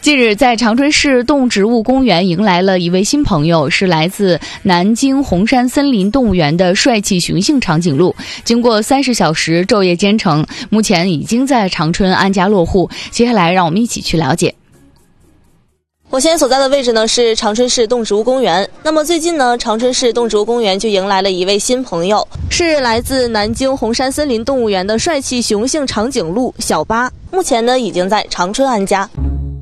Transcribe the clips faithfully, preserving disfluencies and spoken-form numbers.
近日，在长春市动植物公园迎来了一位新朋友，是来自南京红山森林动物园的帅气雄性长颈鹿。经过三十小时昼夜兼程，目前已经在长春安家落户。接下来，让我们一起去了解。 我现在所在的位置呢是长春市动植物公园。那么最近呢，长春市动植物公园就迎来了一位新朋友，是来自南京红山森林动物园的帅气雄性长颈鹿小巴。目前呢，已经在长春安家。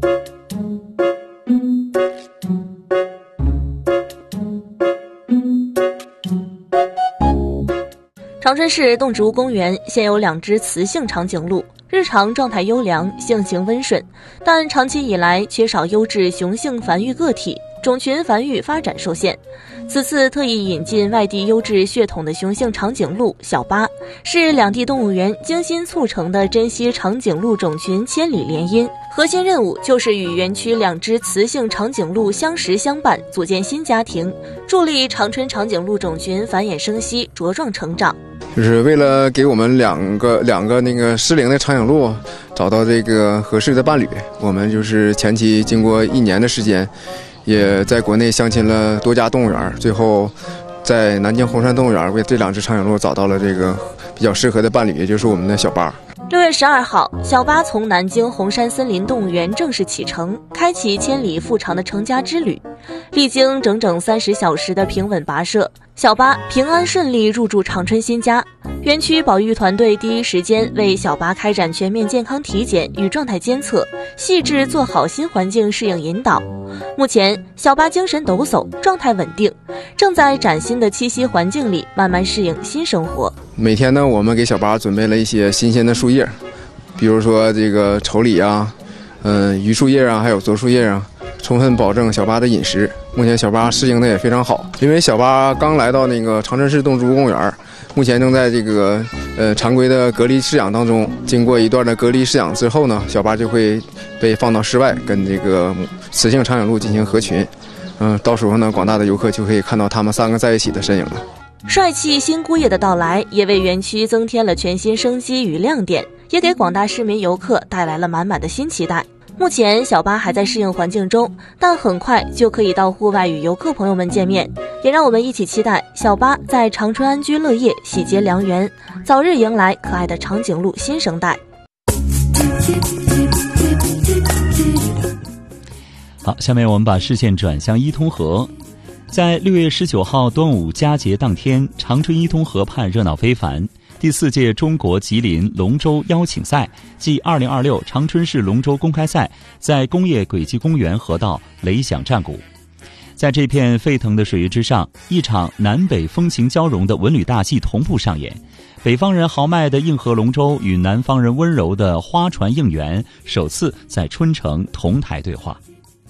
长春市动植物公园现有两只雌性长颈鹿，日常状态优良，性情温顺，但长期以来缺少优质雄性繁育个体，种群繁育发展受限。此次特意引进外地优质血统的雄性长颈鹿小巴，是两地动物园精心促成的珍稀长颈鹿种群千里联姻。核心任务就是与园区两只雌性长颈鹿相识相伴，组建新家庭，助力长春长颈鹿种群繁衍生息，茁壮成长。 就是为了给我们两个两个那个适龄的长颈鹿找到这个合适的伴侣，我们就是前期经过一年的时间，也在国内相亲了多家动物园，最后在南京红山动物园为这两只长颈鹿找到了这个比较适合的伴侣，也就是我们的小巴。 六月十二号，小巴从南京红山森林动物园正式启程，开启千里复长的成家之旅。历经整整三十小时的平稳跋涉，小巴平安顺利入住长春新家。园区保育团队第一时间为小巴开展全面健康体检与状态监测，细致做好新环境适应引导。目前，小巴精神抖擞，状态稳定，正在崭新的栖息环境里慢慢适应新生活。 每天呢，我们给小巴准备了一些新鲜的树叶，比如说这个丑李啊，嗯、呃，榆树叶啊，还有柞树叶啊，充分保证小巴的饮食。目前小巴适应的也非常好，因为小巴刚来到那个长春市动植物公园，目前正在这个呃常规的隔离饲养当中。经过一段的隔离饲养之后呢，小巴就会被放到室外，跟这个雌性长颈鹿进行合群。嗯、呃，到时候呢，广大的游客就可以看到他们三个在一起的身影了。 帅气新姑爷的到来，也为园区增添了全新生机与亮点，也给广大市民游客带来了满满的新期待。目前小巴还在适应环境中，但很快就可以到户外与游客朋友们见面，也让我们一起期待小巴在长春安居乐业，喜结良缘，早日迎来可爱的长颈鹿新生代。 好，下面我们把视线转向伊通河。在六月十九号端午佳节当天，长春伊通河畔热闹非凡。第四届中国吉林龙舟邀请赛暨二零二六长春市龙舟公开赛在工业轨迹公园河道雷响战鼓。在这片沸腾的水域之上，一场南北风情交融的文旅大戏同步上演。北方人豪迈的硬核龙舟与南方人温柔的花船应援，首次在春城同台对话。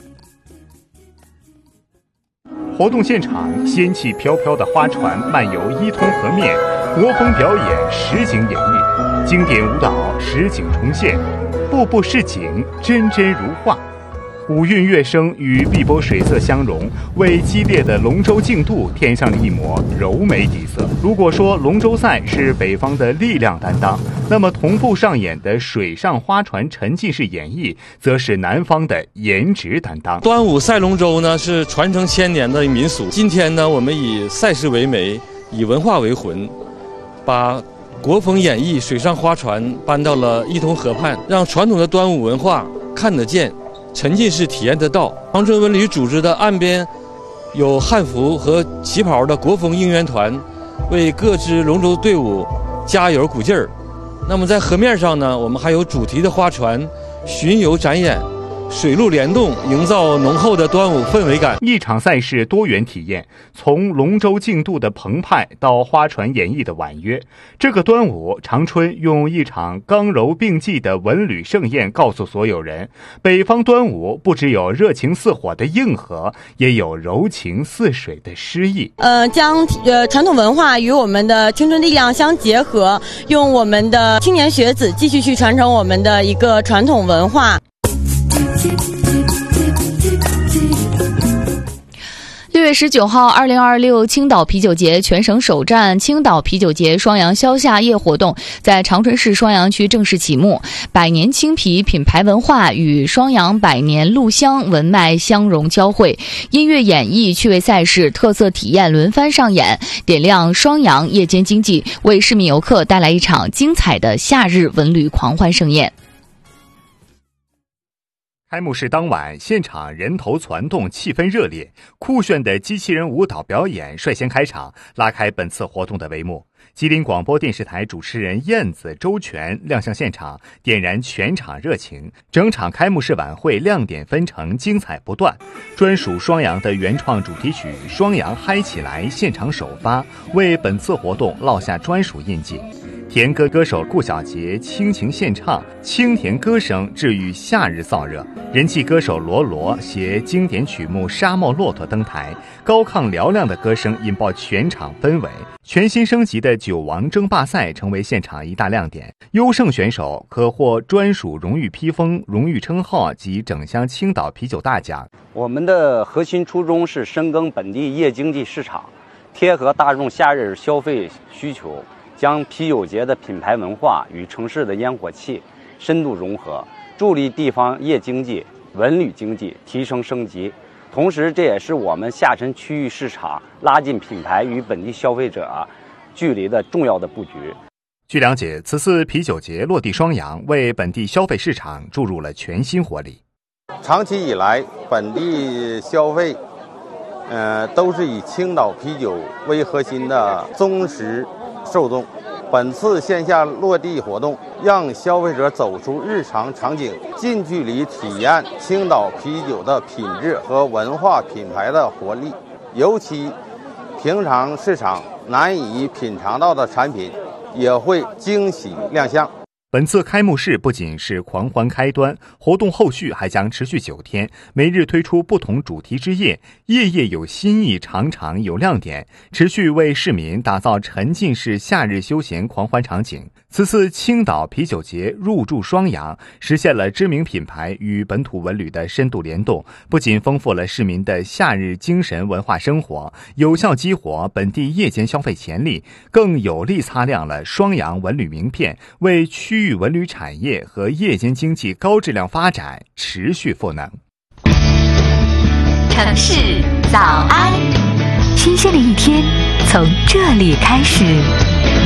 活动现场，仙气飘飘的花船漫游伊通河面，国风表演实景演绎，经典舞蹈实景重现，步步是景，真真如画。五韵乐声与碧波水色相融，为激烈的龙舟竞渡添上了一抹柔美底色。如果说龙舟赛是北方的力量担当，那么同步上演的水上花船沉浸式演绎，则是南方的颜值担当。 端午赛龙舟呢，是传承千年的民俗。今天呢，我们以赛事为媒，以文化为魂，把国风演绎水上花船搬到了伊通河畔，让传统的端午文化看得见，沉浸式体验得到。长春文旅组织的岸边有汉服和旗袍的国风应援团，为各支龙舟队伍加油鼓劲儿。那么在河面上呢，我们还有主题的花船巡游展演，水陆联动，营造浓厚的端午氛围感。 一场赛事多元体验，从龙舟竞渡的澎湃到花船演绎的婉约。这个端午，长春用一场刚柔并济的文旅盛宴告诉所有人，北方端午不只有热情似火的硬核，也有柔情似水的诗意。 呃，将呃传统文化与我们的青春力量相结合，用我们的青年学子继续去传承我们的一个传统文化。 六月十九号，二零二六青岛啤酒节全省首站青岛啤酒节双阳消夏夜活动在长春市双阳区正式启幕。百年青啤品牌文化与双阳百年路乡文脉相融交汇，音乐演绎、趣味赛事、特色体验轮番上演，点亮双阳夜间经济，为市民游客带来一场精彩的夏日文旅狂欢盛宴。 开幕式当晚，现场人头攒动，气氛热烈，酷炫的机器人舞蹈表演率先开场，拉开本次活动的帷幕。吉林广播电视台主持人燕子、周全亮相现场，点燃全场热情。整场开幕式晚会亮点纷呈，精彩不断。专属双阳的原创主题曲《双阳嗨起来》现场首发，为本次活动烙下专属印记。甜歌歌手顾小杰倾情献唱，清甜歌声治愈夏日燥热。人气歌手罗罗携经典曲目《沙漠骆驼》登台，高亢嘹亮的歌声引爆全场氛围。全新升级的酒王争霸赛成为现场一大亮点，优胜选手可获专属荣誉披风、荣誉称号及整箱青岛啤酒大奖。 我们的核心初衷是深耕本地夜经济市场，贴合大众夏日消费需求，将啤酒节的品牌文化与城市的烟火气深度融合，助力地方夜经济、文旅经济提升升级。同时，这也是我们下沉区域市场拉近品牌与本地消费者距离的重要的布局。 据了解，此次啤酒节落地双阳，为本地消费市场注入了全新活力。 长期以来，本地消费呃，都是以青岛啤酒为核心的忠实受众。本次线下落地活动，让消费者走出日常场景，近距离体验青岛啤酒的品质和文化品牌的活力。尤其平常市场难以品尝到的产品，也会惊喜亮相。 本次开幕式不仅是狂欢开端，活动后续还将持续九天，每日推出不同主题之夜，夜夜有新意，场场有亮点，持续为市民打造沉浸式夏日休闲狂欢场景。此次青岛啤酒节入驻双阳，实现了知名品牌与本土文旅的深度联动，不仅丰富了市民的夏日精神文化生活，有效激活本地夜间消费潜力，更有力擦亮了双阳文旅名片，为区域文旅产业和夜间经济高质量发展持续赋能。 城市早安，新鲜的一天从这里开始。